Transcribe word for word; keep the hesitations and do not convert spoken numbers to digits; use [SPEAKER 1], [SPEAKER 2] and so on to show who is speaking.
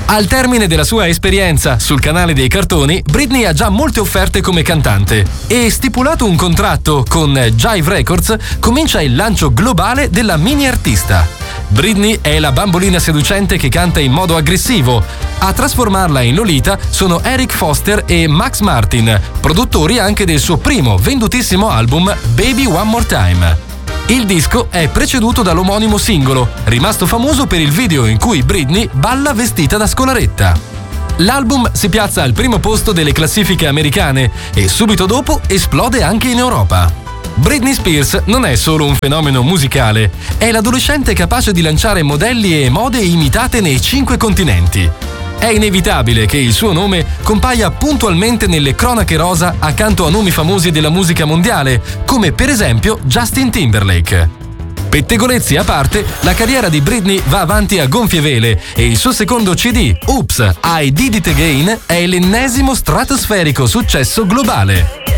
[SPEAKER 1] Al termine della sua esperienza sul canale dei cartoni, Britney ha già molte offerte come cantante e, stipulato un contratto con Jive Records, comincia il lancio globale della mini artista. Britney è la bambolina seducente che canta in modo aggressivo. A trasformarla in Lolita sono Eric Foster e Max Martin, produttori anche del suo primo vendutissimo album Baby One More Time. Il disco è preceduto dall'omonimo singolo, rimasto famoso per il video in cui Britney balla vestita da scolaretta. L'album si piazza al primo posto delle classifiche americane e subito dopo esplode anche in Europa. Britney Spears non è solo un fenomeno musicale, è l'adolescente capace di lanciare modelli e mode imitate nei cinque continenti. È inevitabile che il suo nome compaia puntualmente nelle cronache rosa accanto a nomi famosi della musica mondiale, come per esempio Justin Timberlake. Pettegolezzi a parte, la carriera di Britney va avanti a gonfie vele e il suo secondo C D, Oops, I Did It Again, è l'ennesimo stratosferico successo globale.